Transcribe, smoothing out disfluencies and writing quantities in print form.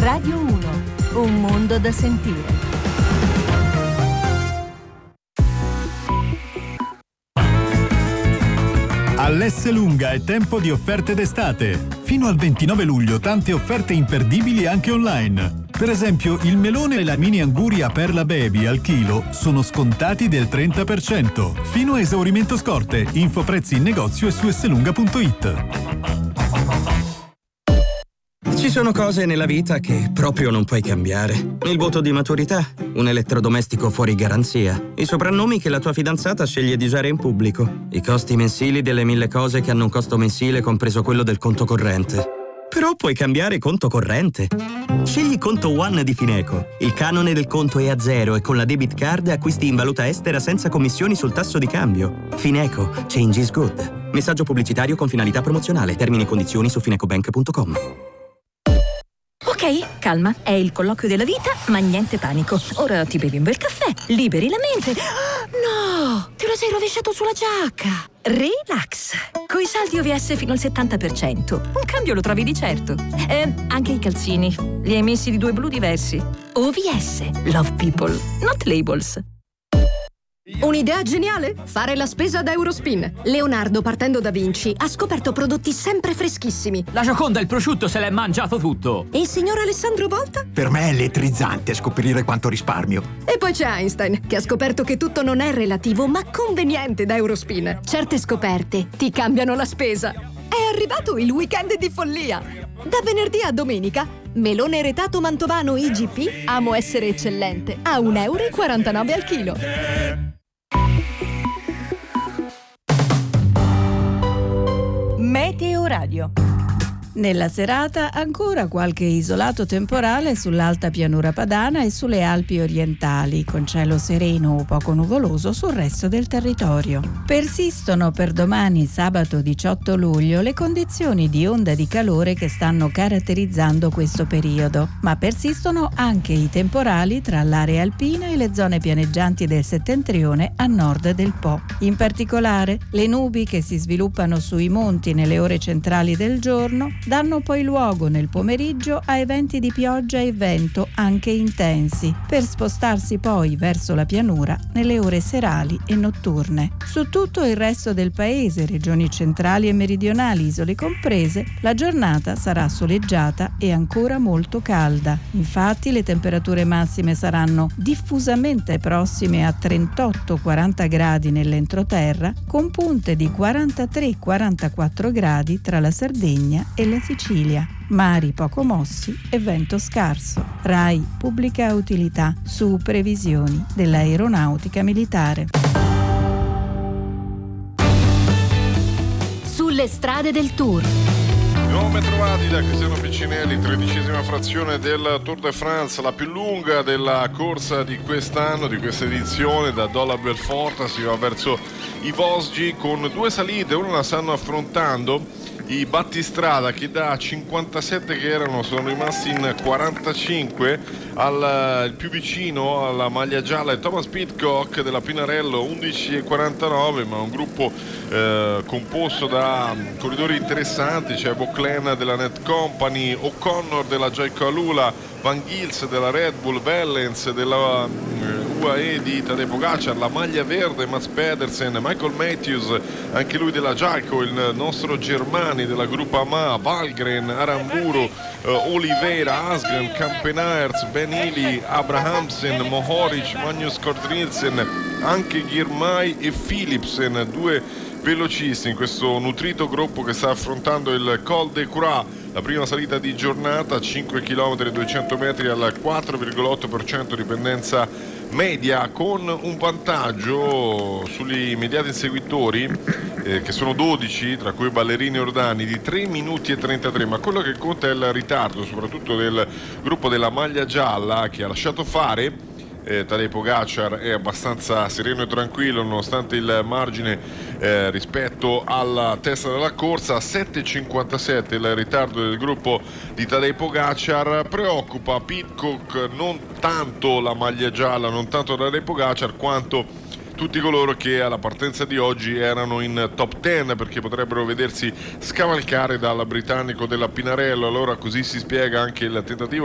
Radio 1, un mondo da sentire. All'Esselunga è tempo di offerte d'estate. Fino al 29 luglio tante offerte imperdibili anche online. Per esempio, il melone e la mini anguria Perla Baby al chilo sono scontati del 30%. Fino a esaurimento scorte. Info prezzi in negozio e su esselunga.it. Ci sono cose nella vita che proprio non puoi cambiare. Il voto di maturità, un elettrodomestico fuori garanzia, i soprannomi che la tua fidanzata sceglie di usare in pubblico, i costi mensili delle 1000 cose che hanno un costo mensile compreso quello del conto corrente. Però puoi cambiare conto corrente. Scegli Conto One di Fineco. Il canone del conto è a zero e con la debit card acquisti in valuta estera senza commissioni sul tasso di cambio. Fineco. Change is good. Messaggio pubblicitario con finalità promozionale. Termini e condizioni su finecobank.com. Ok, calma, è il colloquio della vita, ma niente panico. Ora ti bevi un bel caffè, liberi la mente. No, te lo sei rovesciato sulla giacca. Relax. Coi saldi OVS fino al 70%. Un cambio lo trovi di certo. Anche i calzini. Li hai messi di 2 blu diversi. OVS. Love people, not labels. Un'idea geniale? Fare la spesa da Eurospin. Leonardo, partendo da Vinci, ha scoperto prodotti sempre freschissimi. La Gioconda, il prosciutto, se l'è mangiato tutto. E il signor Alessandro Volta? Per me è elettrizzante scoprire quanto risparmio. E poi c'è Einstein, che ha scoperto che tutto non è relativo, ma conveniente da Eurospin. Certe scoperte ti cambiano la spesa. È arrivato il weekend di follia. Da venerdì a domenica, melone retato mantovano IGP, amo essere eccellente, a 1,49 euro al chilo. Meteoradio. Nella serata ancora qualche isolato temporale sull'alta pianura padana e sulle Alpi orientali, con cielo sereno o poco nuvoloso sul resto del territorio. Persistono per domani, sabato 18 luglio, le condizioni di onda di calore che stanno caratterizzando questo periodo, ma persistono anche i temporali tra l'area alpina e le zone pianeggianti del settentrione a nord del Po. In particolare, le nubi che si sviluppano sui monti nelle ore centrali del giorno danno poi luogo nel pomeriggio a eventi di pioggia e vento anche intensi, per spostarsi poi verso la pianura nelle ore serali e notturne. Su tutto il resto del paese, regioni centrali e meridionali, isole comprese, la giornata sarà soleggiata e ancora molto calda. Infatti le temperature massime saranno diffusamente prossime a 38-40 gradi nell'entroterra, con punte di 43-44 gradi tra la Sardegna e la Sicilia. Mari poco mossi e vento scarso. RAI pubblica utilità su previsioni dell'aeronautica militare. Sulle strade del Tour. Ben bentrovati da Cristiano Piccinelli, 13ª frazione del Tour de France, la più lunga della corsa di quest'anno, di questa edizione. Da Dol Belfort si va verso i Vosgi con 2 salite, una la stanno affrontando i battistrada che da 57 che erano sono rimasti in 45. Il più vicino alla maglia gialla è Thomas Pidcock della Pinarello, 11,49, ma un gruppo composto da corridori interessanti. C'è Vauclain della Net Company, O'Connor della Jayco Alula, Van Gils della Red Bull, Wellens della UAE di Tadej Pogacar, la maglia verde Mats Pedersen, Michael Matthews anche lui della Jayco, il nostro Germani della Gruppa AMA, Valgren, Aramburu, Oliveira, Asgren, Kampenaerts, Ben Ili, Abrahamsen, Mohoric, Magnus Cort Nielsen, anche Girmay e Philipsen, 2 velocisti in questo nutrito gruppo che sta affrontando il Col de Croix, la prima salita di giornata, 5 km e 200 metri al 4,8% di pendenza media, con un vantaggio sugli immediati inseguitori che sono 12, tra cui Ballerini e Ordani, di 3 minuti e 33, ma quello che conta è il ritardo soprattutto del gruppo della maglia gialla, che ha lasciato fare. Tadej Pogacar è abbastanza sereno e tranquillo nonostante il margine rispetto alla testa della corsa. 7,57 il ritardo del gruppo di Tadej Pogacar. Preoccupa Pidcock non tanto la maglia gialla, non tanto Tadej Pogacar, quanto tutti coloro che alla partenza di oggi erano in top 10, perché potrebbero vedersi scavalcare dal britannico della Pinarello. Allora così si spiega anche il tentativo